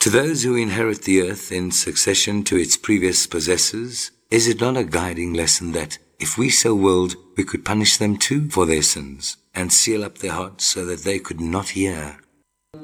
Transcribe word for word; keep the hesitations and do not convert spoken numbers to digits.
To those who inherit the earth in succession to its previous possessors, is it not a guiding lesson that, if we so willed, we could punish them too for their sins, and seal up their hearts so that they could not hear,